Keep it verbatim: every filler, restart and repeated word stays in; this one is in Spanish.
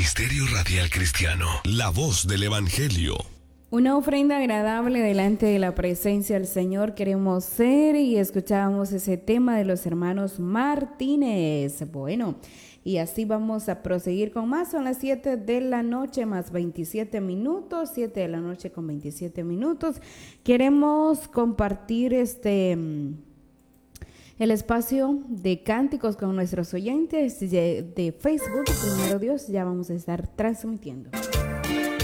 Ministerio Radial Cristiano, la voz del Evangelio. Una ofrenda agradable delante de la presencia del Señor queremos ser, y escuchábamos ese tema de los hermanos Martínez. Bueno, y así vamos a proseguir con más. Son las siete de la noche más veintisiete minutos, siete de la noche con veintisiete minutos. Queremos compartir este el espacio de cánticos con nuestros oyentes de, de Facebook. Primero Dios, ya vamos a estar transmitiendo.